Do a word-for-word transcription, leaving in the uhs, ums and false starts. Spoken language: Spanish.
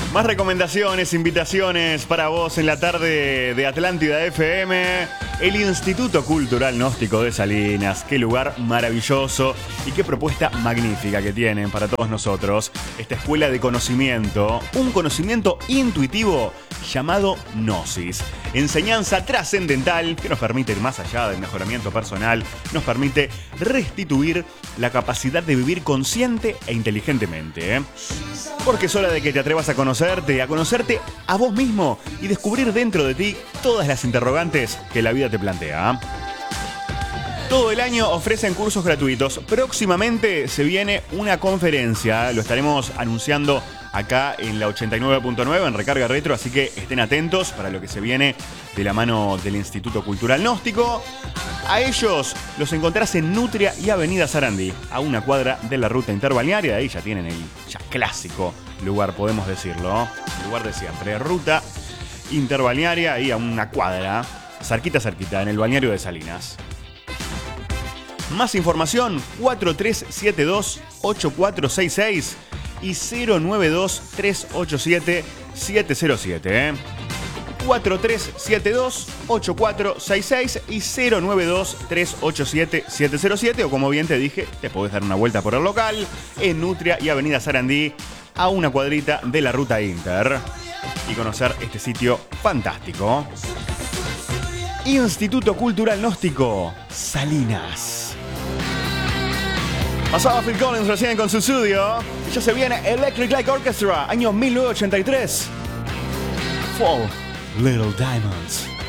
Más recomendaciones, invitaciones para vos en la tarde de Atlántida F M. El Instituto Cultural Gnóstico de Salinas. Qué lugar maravilloso y qué propuesta magnífica que tienen para todos nosotros. Esta escuela de conocimiento, un conocimiento intuitivo llamado Gnosis. Enseñanza trascendental que nos permite ir más allá del mejoramiento personal, nos permite restituir la capacidad de vivir consciente e inteligentemente, ¿eh? Porque es hora de que te atrevas a conocerte, a conocerte a vos mismo y descubrir dentro de ti todas las interrogantes que la vida te plantea. Todo el año ofrecen cursos gratuitos. Próximamente se viene una conferencia, lo estaremos anunciando acá en la ochenta y nueve punto nueve en Recarga Retro, así que estén atentos para lo que se viene de la mano del Instituto Cultural Gnóstico. A ellos los encontrás en Nutria y Avenida Sarandí, a una cuadra de la ruta interbalnearia. Ahí ya tienen el ya clásico lugar, podemos decirlo, el lugar de siempre, ruta interbalnearia, ahí a una cuadra, cerquita, cerquita, en el balneario de Salinas. Más información, cuatro tres siete dos ocho cuatro seis seis y cero nueve dos tres ocho siete siete cero siete. ¿eh? cuatro tres siete dos ocho cuatro seis seis y cero nueve dos tres ocho siete siete cero siete. O como bien te dije, te podés dar una vuelta por el local en Nutria y Avenida Sarandí, a una cuadrita de la ruta Inter, y conocer este sitio fantástico. Instituto Cultural Gnóstico Salinas. Pasaba Phil Collins recién con su estudio. Y ya se viene Electric Light Orchestra, año mil novecientos ochenta y tres. Four Little Diamonds.